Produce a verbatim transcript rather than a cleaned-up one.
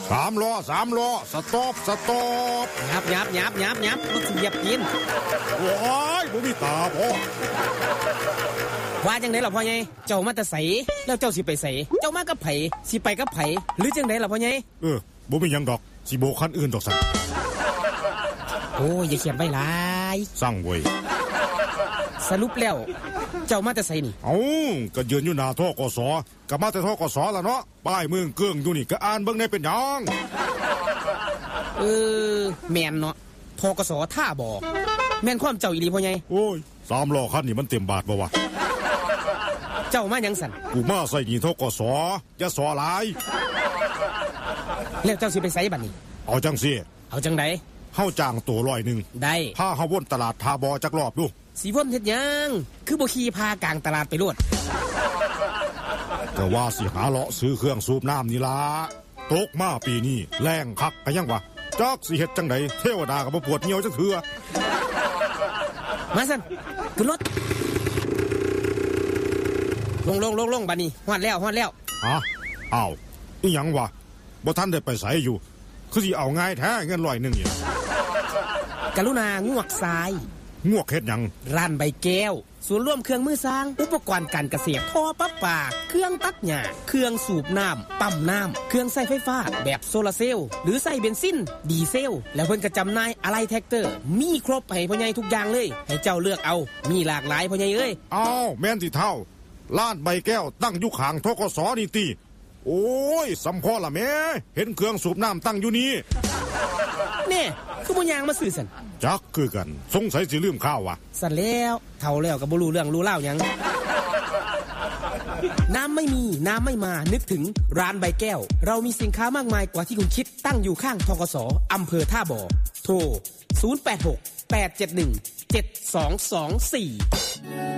สามล้อสามล้อสต็อปสต็อปยับยับยับยับยับรถสิเหยียบกินโอ้ยบ่มีตาพ่อว่าจังได๋ล่ะพ่อใหญ่เจ้ามาแต่ไสแล้วเจ้าสิไปไสเจ้ามากับไผสิไปกับไผหรือจังได๋ล่ะพ่อใหญ่เออบ่มีหยังดอกสิโบกคันอื่นดอกสั่นโอ้ยอย่าเขียนไว้หลายสั่งเว้ยสรุปแล้วเจ้ามาแต่ไสนี่เอ้าก็ยืนอยู่หน้าธกสก็มาแต่ธกสล่ะเนาะป้ายเมืองเกื้องอยู่นี่ก็อ่านเบิ่งได้เป็นหยังเออแม่นเนาะธกสท่าบ่แม่นความเจ้าอีหลีพ่อใหญ่โอ้ยสามล้อคันนี่มันเต็มบาทบ่วะเจ้ามาหยังสั่นกูมาใส่หนี้ธกสอย่าสอหลายแล้วเจ้าสิไปไสบัดนี้เอาจังซี่เอาจังได๋เฮาจ้างตัวร้อยนึงได้พาเฮาวนตลาดทาบอจักรอบดูสิวนเฮ็ดหยังคือบ่ขี่พากลางตลาดไปโลดก็ว่าสิหาเลาะซื้อเครื่องสูบน้ำนี่ล่ะตกมาปีนี้แรงคักก็ยังวะจักสิเฮ็ดจังได๋เทวดาก็บ่ปวดเหี่ยวจักเทื่อมาสั่นขึ้นรถลงลงลงลงบัดนี้ฮอดแล้วฮอดแล้วฮะอ้าวอีหยังวะบ่ทันได้ไปไสอยู่คือสิเอาง่ายแท้เงินร้อยนึงนี่กรุณางวกซ้ายงวกเฮ็ดหยังร้านใบแก้วศูนย์รวมเครื่องมือสร้างอุปกรณ์การเกษตรท่อประปาเครื่องตัดหญ้าเครื่องสูบน้ำปั๊มน้ำเครื่องใช้ไฟฟ้าแบบโซลาร์เซลล์หรือใช้เบนซินดีเซลแล้วเพิ่นก็จำหน่ายอะไหล่แท็กเตอร์มีครบให้พ่อใหญ่ทุกอย่างเลยให้เจ้าเลือกเอามีหลากหลายพ่อใหญ่เอ้ยอ้าวแม่นสิเท่าร้านใบแก้วตั้งอยู่ข้างธกสนี่ติโอ้ยสำพอละแม่เห็นเครื่องสูบน้ำตั้งอยู่นี่แน่คือบ่ยางมาซื้อสั่นจักคือกันสงสัยสิลืมข้าววะสั่นแล้วเฒ่าแล้วก็บ่รู้เรื่องรู้เล่าหยังน้ำไม่มีน้ำไม่มานึกถึงร้านใบแก้วเรามีสินค้ามากมายกว่าที่คุณคิดตั้งอยู่ข้างธกสอำเภอท่าบ่อโทรศูนย์ แปด หก แปด เจ็ด หนึ่ง เจ็ด สอง สอง สี่